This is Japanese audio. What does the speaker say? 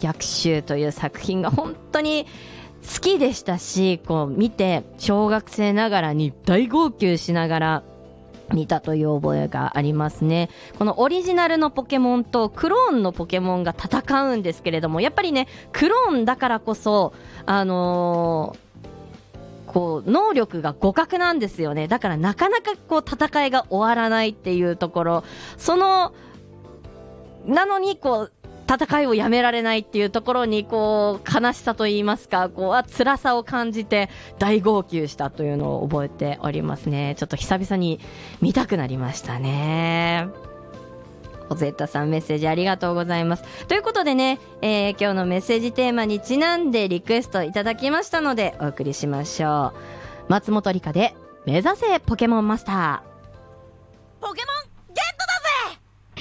逆襲という作品が本当に好きでしたし、こう見て小学生ながらに大号泣しながら見たという覚えがありますね。このオリジナルのポケモンとクローンのポケモンが戦うんですけれども、やっぱりねクローンだからこそこう能力が互角なんですよね。だからなかなかこう戦いが終わらないっていうところ、なのにこう戦いをやめられないっていうところにこう悲しさと言いますか、こう辛さを感じて大号泣したというのを覚えておりますね。ちょっと久々に見たくなりましたね。おぜったさんメッセージありがとうございます。ということでね、今日のメッセージテーマにちなんでリクエストいただきましたのでお送りしましょう。松本里香で目指せポケモンマスター。ポケモン